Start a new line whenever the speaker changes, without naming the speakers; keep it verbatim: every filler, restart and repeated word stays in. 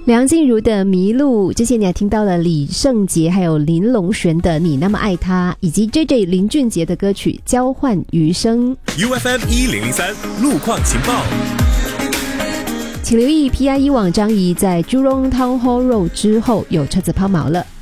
梁静茹的《迷路》，之前你还听到了李圣杰还有林隆璇的《你那么爱他》，以及 J J 林俊杰的歌曲《交换余生》。
U F M 一零零三路况情报，
请留意 P I E 网张仪在 Jurong Town Hall Road 之后有车子抛锚了。